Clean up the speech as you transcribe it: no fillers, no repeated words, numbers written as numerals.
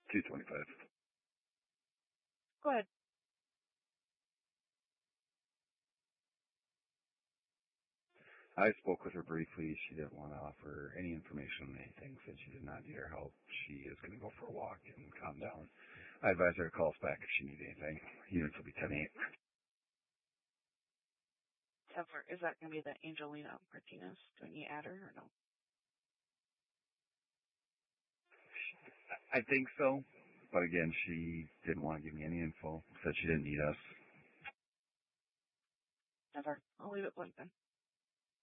225. Go ahead. I spoke with her briefly. She didn't want to offer any information on anything, said she did not need our help. She is going to go for a walk and calm down. I advise her to call us back if she needs anything. Units will be 10-8. Is that going to be the Angelina Martinez? Do I need to add her or no? I think so. But again, she didn't want to give me any info. Said she didn't need us. Never. I'll leave it blank then.